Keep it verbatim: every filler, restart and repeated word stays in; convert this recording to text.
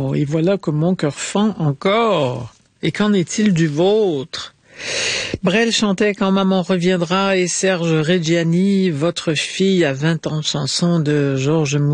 Oh, et voilà que mon cœur fend encore. Et qu'en est-il du vôtre? Brel chantait Quand maman reviendra et Serge Reggiani, Votre fille à vingt ans, chanson de Georges Mou.